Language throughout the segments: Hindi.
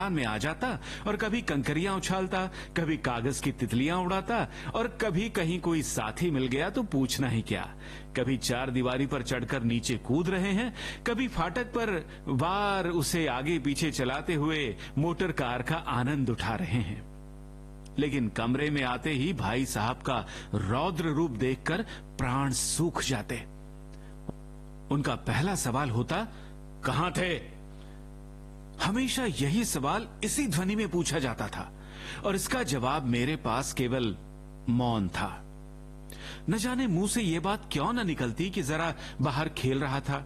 में आ जाता और कभी कंकरियां उछालता, कभी कागज की तितलियां उड़ाता और कभी कहीं कोई साथी मिल गया तो पूछना ही क्या। कभी चार दीवारी पर चढ़कर नीचे कूद रहे हैं, कभी फाटक पर वार उसे आगे पीछे चलाते हुए मोटर कार का आनंद उठा रहे हैं। लेकिन कमरे में आते ही भाई साहब का रौद्र रूप देखकर प्राण सूख जाते। उनका पहला सवाल होता, कहां थे? हमेशा यही सवाल इसी ध्वनि में पूछा जाता था और इसका जवाब मेरे पास केवल मौन था। न जाने मुंह से यह बात क्यों न निकलती कि जरा बाहर खेल रहा था।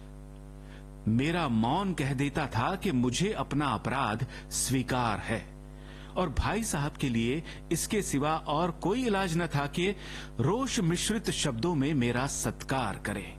मेरा मौन कह देता था कि मुझे अपना अपराध स्वीकार है और भाई साहब के लिए इसके सिवा और कोई इलाज न था कि रोष मिश्रित शब्दों में मेरा सत्कार करे।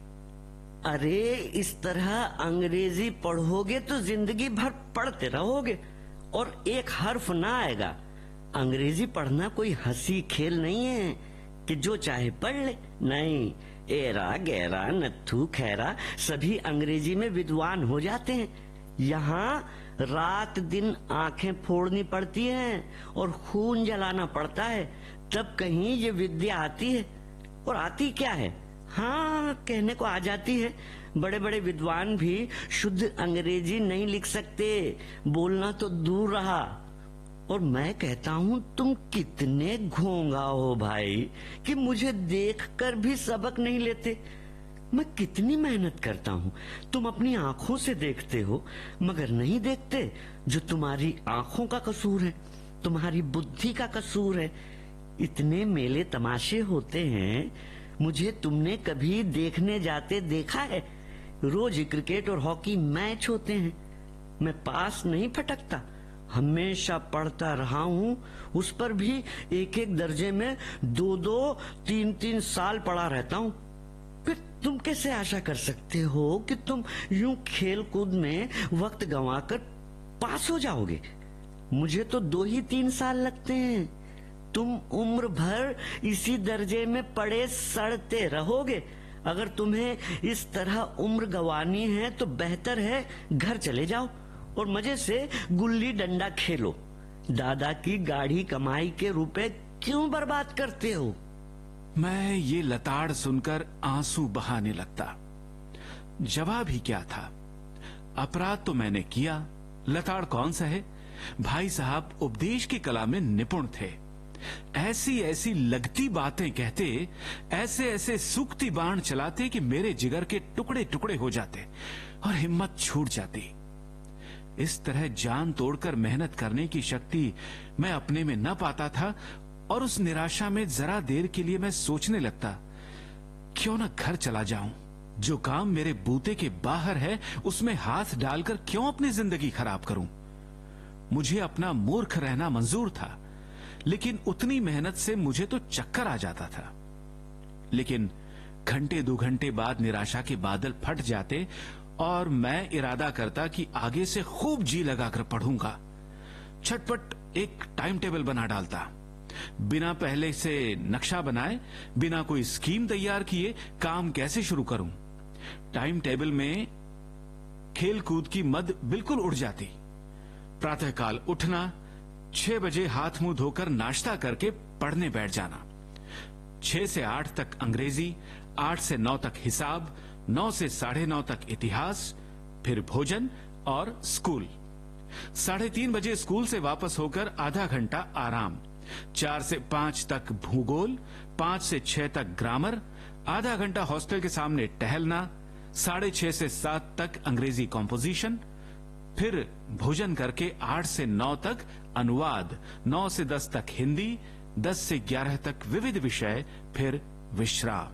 अरे इस तरह अंग्रेजी पढ़ोगे तो जिंदगी भर पढ़ते रहोगे और एक हर्फ ना आएगा। अंग्रेजी पढ़ना कोई हंसी खेल नहीं है कि जो चाहे पढ़ ले। नहीं, एरा गैरा नत्थू खैरा सभी अंग्रेजी में विद्वान हो जाते हैं। यहाँ रात दिन आंखें फोड़नी पड़ती हैं और खून जलाना पड़ता है, तब कहीं ये विद्या आती है। और आती क्या है? हाँ, कहने को आ जाती है। बड़े बड़े विद्वान भी शुद्ध अंग्रेजी नहीं लिख सकते, बोलना तो दूर रहा। और मैं कहता हूँ तुम कितने घोंगा हो भाई कि मुझे देखकर भी सबक नहीं लेते। मैं कितनी मेहनत करता हूँ, तुम अपनी आंखों से देखते हो मगर नहीं देखते। जो तुम्हारी आंखों का कसूर है, तुम्हारी बुद्धि का कसूर है। इतने मेले तमाशे होते हैं, मुझे तुमने कभी देखने जाते देखा है? रोज क्रिकेट और हॉकी मैच होते हैं, मैं पास नहीं फटकता, हमेशा पढ़ता रहा हूँ। उस पर भी एक एक दर्जे में 2-2, 3-3 साल पढ़ा रहता हूँ। फिर तुम कैसे आशा कर सकते हो कि तुम यूं खेल कूद में वक्त गंवाकर पास हो जाओगे? मुझे तो 2 ही 3 साल लगते हैं। तुम उम्र भर इसी दर्जे में पड़े सड़ते रहोगे। अगर तुम्हें इस तरह उम्र गंवानी है तो बेहतर है घर चले जाओ और मजे से गुल्ली डंडा खेलो। दादा की गाढ़ी कमाई के रुपए क्यों बर्बाद करते हो? मैं ये लताड़ सुनकर आंसू बहाने लगता। जवाब ही क्या था? अपराध तो मैंने किया, लताड़ कौन सा है? भाई साहब उपदेश की कला में निपुण थे। ऐसी ऐसी लगती बातें कहते, ऐसे ऐसे सूखती बाण चलाते कि मेरे जिगर के टुकड़े टुकड़े हो जाते और हिम्मत छूट जाती। इस तरह जान तोड़कर मेहनत करने की शक्ति मैं अपने में न पाता था और उस निराशा में जरा देर के लिए मैं सोचने लगता, क्यों ना घर चला जाऊं। जो काम मेरे बूते के बाहर है उसमें हाथ डालकर क्यों अपनी जिंदगी खराब करूं। मुझे अपना मूर्ख रहना मंजूर था, लेकिन उतनी मेहनत से मुझे तो चक्कर आ जाता था। लेकिन घंटे 2 घंटे बाद निराशा के बादल फट जाते और मैं इरादा करता कि आगे से खूब जी लगाकर पढ़ूंगा। छटपट एक टाइम टेबल बना डालता, बिना पहले से नक्शा बनाए, बिना कोई स्कीम तैयार किए काम कैसे शुरू करूं। टाइम टेबल में खेल कूद की मद बिल्कुल उड़ जाती। प्रातःकाल उठना, 6 बजे हाथ मुंह धोकर नाश्ता करके पढ़ने बैठ जाना। 6 से 8 तक अंग्रेजी, 8 से 9 तक हिसाब, 9 से 9:30 तक इतिहास, फिर भोजन और स्कूल। 3:30 बजे स्कूल से वापस होकर आधा घंटा आराम। 4 से 5 तक भूगोल, 5 से 6 तक ग्रामर, आधा घंटा हॉस्टल के सामने टहलना। 6:30 से 7 तक अंग्रेजी कॉम्पोजिशन, फिर भोजन करके 8 से 9 तक अनुवाद, 9 से 10 तक हिंदी, 10 से 11 तक विविध विषय, फिर विश्राम।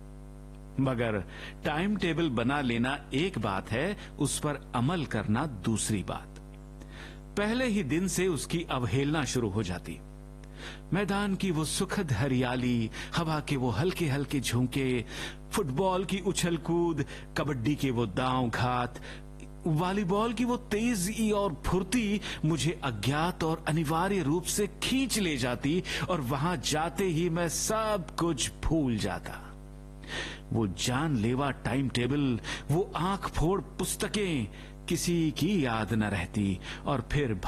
मगर टाइम टेबल बना लेना एक बात है, उस पर अमल करना दूसरी बात। पहले ही दिन से उसकी अवहेलना शुरू हो जाती। मैदान की वो सुखद हरियाली, हवा के वो हल्के हल्के झोंके, फुटबॉल की उछल कूद, कबड्डी के वो दांव घात, वॉलीबॉल की वो तेजी और फुर्ती मुझे अज्ञात और अनिवार्य रूप से खींच ले जाती और वहां जाते ही मैं सब कुछ भूल जाता। वो जानलेवा टाइम टेबल, वो आंख फोड़ पुस्तकें किसी की याद न रहती और फिर